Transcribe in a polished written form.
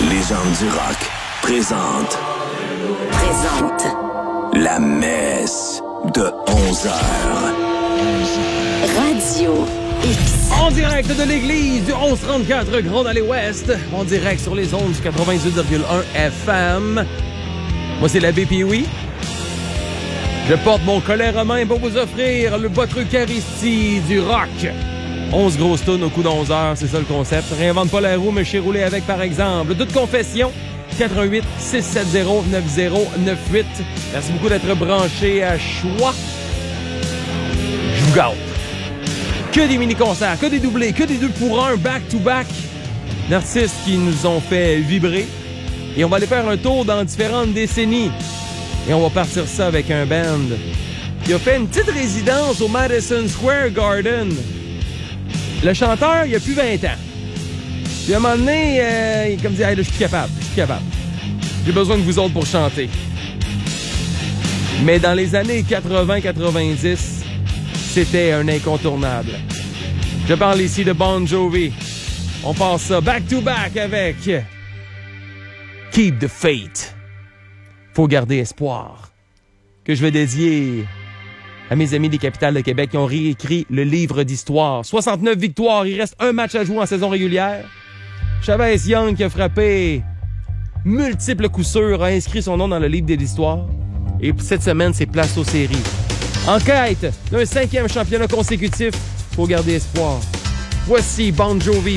Légende du rock présente la messe de 11h. Radio X. En direct de l'église du 1134 Grande Allée Ouest. En direct sur les ondes du 98,1 FM. Moi, c'est l'abbé Pee-Wee. Je porte mon collet romain pour vous offrir votre Eucharistie du rock. 11 grosses tonnes au coup d'11 heures, c'est ça le concept. Réinvente pas la roue, mais je suis roulé avec, par exemple. Toute confession, 88 670 9098. Merci beaucoup d'être branché à choix. Je vous gâte. Que des mini-concerts, que des doublés, que des 2 pour 1, back-to-back. D'artistes qui nous ont fait vibrer. Et on va aller faire un tour dans différentes décennies. Et on va partir ça avec un band qui a fait une petite résidence au Madison Square Garden. Le chanteur, il a plus 20 ans. Puis à un moment donné, il comme dit, hey, là, je suis capable. J'ai besoin de vous autres pour chanter. Mais dans les années 80-90, c'était un incontournable. Je parle ici de Bon Jovi. On passe ça back-to-back avec Keep the Faith. Faut garder espoir. Que je vais dédier à mes amis des capitales de Québec qui ont réécrit le livre d'histoire. 69 victoires, il reste un match à jouer en saison régulière. Chavez Young qui a frappé multiples coups sûrs a inscrit son nom dans le livre de l'histoire. Et cette semaine, c'est place aux séries. En quête d'un 5e championnat consécutif, faut garder espoir. Voici Bon Jovi.